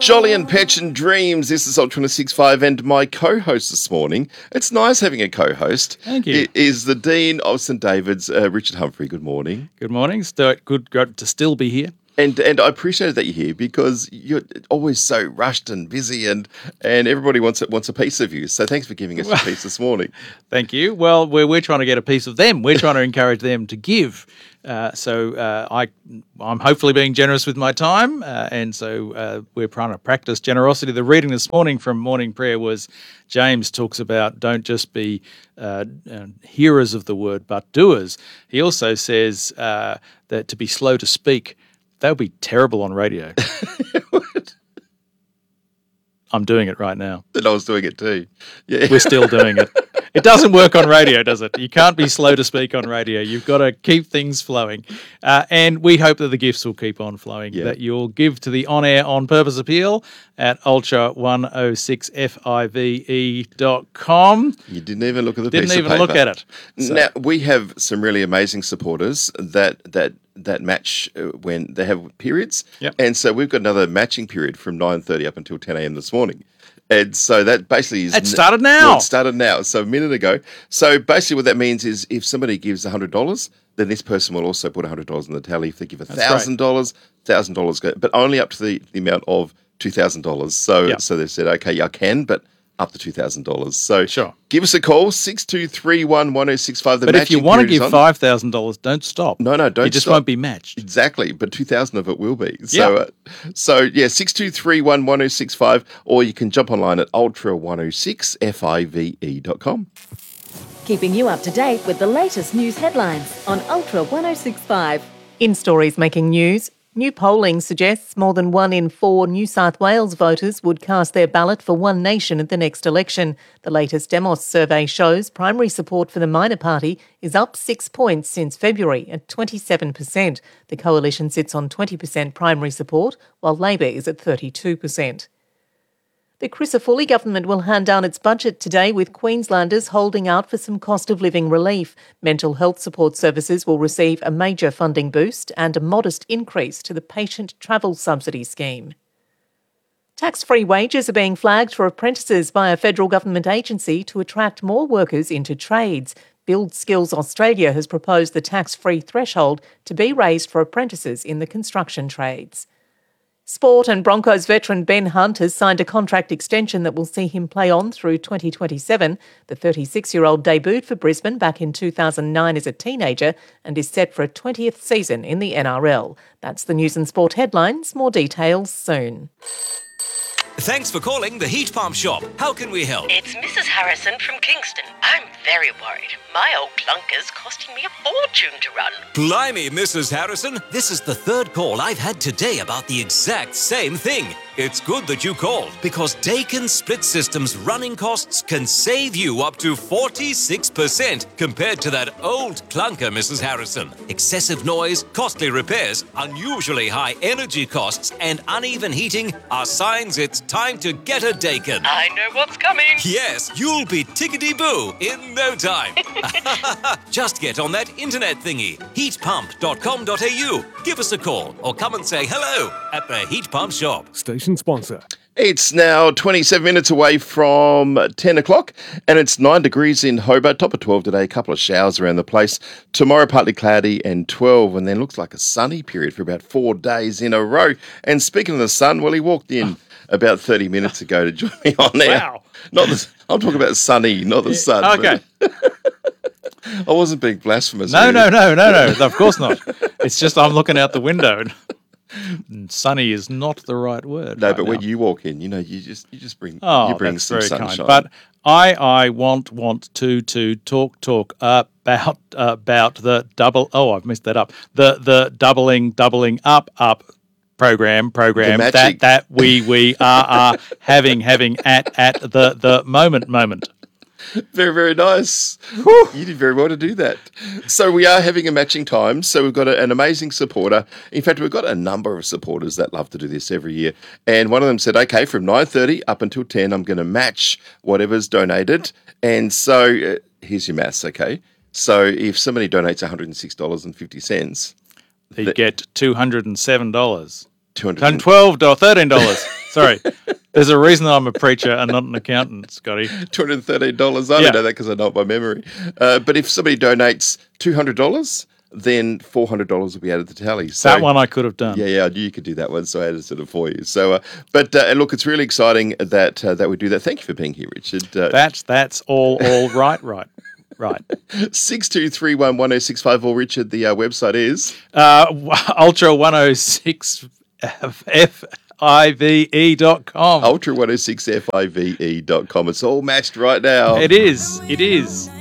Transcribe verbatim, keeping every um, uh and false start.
Jolly and Petch and Dreams. This is Ultra one oh six point five and my co-host this morning. It's nice having a co-host. Thank you. It is the Dean of St David's, uh, Richard Humphrey. Good morning. Good morning. Still, good, good to still be here. And and I appreciate that you're here because you're always so rushed and busy, and, and everybody wants wants a piece of you. So thanks for giving us a piece this morning. Thank you. Well, we're we're trying to get a piece of them. We're trying to encourage them to give. Uh, so uh, I I'm hopefully being generous with my time, uh, and so uh, we're trying to practice generosity. The reading this morning from morning prayer was James talks about don't just be uh, uh, hearers of the word, but doers. He also says uh, that to be slow to speak. That would be terrible on radio. I'm doing it right now. And I was doing it too. Yeah. We're still doing it. It doesn't work on radio, does it? You can't be slow to speak on radio. You've got to keep things flowing. Uh, and we hope that the gifts will keep on flowing, yeah. that you'll give to the on-air, on-purpose appeal at ultra one oh six five e dot com. You didn't even look at the didn't piece of paper. Didn't even look at it. So. Now, we have some really amazing supporters that that that match uh, when they have periods. Yep. And so we've got another matching period from nine thirty up until ten a.m. this morning. And so that basically is... It started now. Well, it started now, so a minute ago. So basically what that means is if somebody gives one hundred dollars, then this person will also put one hundred dollars in the tally. If they give one thousand dollars, one thousand dollars go, but only up to the, the amount of two thousand dollars. So yep. so they said, okay, yeah, I can, but up to two thousand dollars. So sure. Give us a call, six two three one, one oh six five. The but if you want to give five thousand dollars, don't stop. No, no, don't You just stop. won't be matched. Exactly, but two thousand of it will be. So, yeah, uh, so yeah, six two three one, one oh six five, or you can jump online at ultra one oh six five dot com. Keeping you up to date with the latest news headlines on Ultra one oh six point five. In stories making news, new polling suggests more than one in four New South Wales voters would cast their ballot for One Nation at the next election. The latest Demos survey shows primary support for the minor party is up six points since February at twenty-seven percent. The coalition sits on twenty percent primary support, while Labor is at thirty-two percent. The Crisafulli government will hand down its budget today, with Queenslanders holding out for some cost of living relief. Mental health support services will receive a major funding boost and a modest increase to the patient travel subsidy scheme. Tax-free wages are being flagged for apprentices by a federal government agency to attract more workers into trades. Build Skills Australia has proposed the tax-free threshold to be raised for apprentices in the construction trades. Sport and Broncos veteran Ben Hunt has signed a contract extension that will see him play on through twenty twenty-seven. The thirty-six-year-old debuted for Brisbane back in two thousand nine as a teenager and is set for a twentieth season in the N R L. That's the news and sport headlines. More details soon. Thanks for calling the Heat Pump Shop. How can we help? It's Missus Harrison from Kingston. I'm very worried. My old clunker's costing me a fortune to run. Blimey, Missus Harrison. This is the third call I've had today about the exact same thing. It's good that you called, because Dakin Split System's running costs can save you up to forty-six percent compared to that old clunker, Missus Harrison. Excessive noise, costly repairs, unusually high energy costs, and uneven heating are signs it's time to get a Dakin. I know what's coming. Yes, you'll be tickety-boo in no time. Just get on that internet thingy, heat pump dot com dot a u. Give us a call or come and say hello at the Heat Pump Shop. Station sponsor. It's now twenty-seven minutes away from ten o'clock, and it's nine degrees in Hobart, top of twelve today, a couple of showers around the place. Tomorrow, partly cloudy and twelve, and then looks like a sunny period for about four days in a row. And speaking of the sun, well, he walked in about thirty minutes ago to join me on there. Wow. Not the, I'm talking about sunny, not the sun. Okay. I wasn't being blasphemous. No, really. no, no, no, no. Of course not. It's just I'm looking out the window. And sunny is not the right word. No, right but now. when you walk in, you know, you just you just bring oh, you bring that's some very sunshine. kind. But I I want want to to talk talk about about the double. Oh, I've messed that up. The the doubling doubling up up. program program The that magic. that we we are are having having at at the the moment moment. Very, very nice. You did very well to do that. So we are having a matching time. So we've got a, an amazing supporter. In fact, we've got a number of supporters that love to do this every year. And one of them said, okay, from nine thirty up until ten, I'm going to match whatever's donated. And so uh, here's your maths, okay? So if somebody donates one hundred six dollars and fifty cents, They get two hundred seven dollars. two hundred And twelve dollars, thirteen dollars. Sorry. There's a reason that I'm a preacher and not an accountant, Scotty. two hundred thirteen dollars. I Yeah. don't know that because I know it by memory. Uh, but if somebody donates two hundred dollars, then four hundred dollars will be added to the tally. So, That one I could have done. Yeah, yeah, I knew you could do that one, so I added it for you. So, uh, but uh, and look, it's really exciting that uh, that we do that. Thank you for being here, Richard. Uh, That's that's all all right, right, right. six two three one one zero six five. Or Richard, the uh, website is Uh, Ultra one oh six F I V E dot com. ultra one oh six F I V E dot com. It's all matched right now. It is. It is.